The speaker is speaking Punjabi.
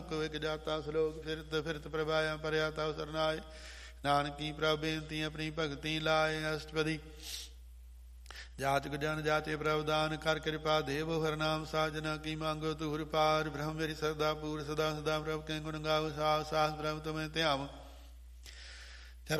ਅਨੁਕ ਵਿਗ ਜਾਤਾ ਸਲੋਕ ਫਿਰਤ ਫਿਰਤ ਪ੍ਰਭਾਇਆ ਪਰਿਆ ਤਉ ਸਰਨਾਏ ਨਾਨਕੀ ਪ੍ਰਭ ਬੇਨਤੀ ਆਪਣੀ ਭਗਤੀ ਲਾਏ ਅਸ਼ਟਪਦੀ ਜਾਚਕ ਜਨ ਜਾਚੇ ਪ੍ਰਵਦਾਨ ਕਰ ਕਿਰਪਾ ਦੇਵ ਹਰਨਾਮ ਸਾਜਨਾ ਕੀ ਮੰਗੋ ਤੂਰ ਪਾਰ ਬ੍ਰਹਮ ਮੇਰੀ ਸਰਦਾ ਪੂਰ ਸਦਾ ਸਦਾ ਪ੍ਰਭ ਕੇ ਗੁਣ ਗਾਵ ਸਾਸ ਸਾਸ ਪ੍ਰਭ ਤੁਮੇ ਧਿਆਵ